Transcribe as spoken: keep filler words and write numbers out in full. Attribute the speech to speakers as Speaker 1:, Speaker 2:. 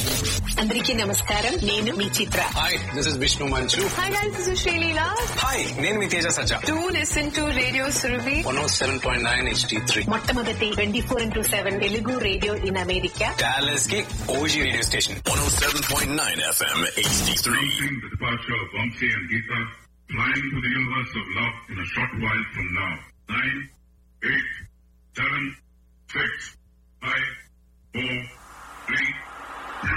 Speaker 1: అందరికీ నమస్కారం. నేను మీ చిత్ర.
Speaker 2: హాయ్, దిస్ ఇస్ విష్ణు మంచు.
Speaker 3: Hi guys, this is Sreeleela.
Speaker 2: Hi, నేను మీ తేజ సజ్జా.
Speaker 3: Do listen to radio Surabhi
Speaker 2: one oh seven point nine H D three.
Speaker 1: మొట్టమొదటి twenty four into seven Telugu radio in America.
Speaker 2: Dallas కి OG radio station
Speaker 4: one oh seven point nine F M H D three.
Speaker 5: Announcing the departure of Vamsi and Geeta, flying to the universe of love in a short while from now. Nine, eight, seven, six, five, four, three,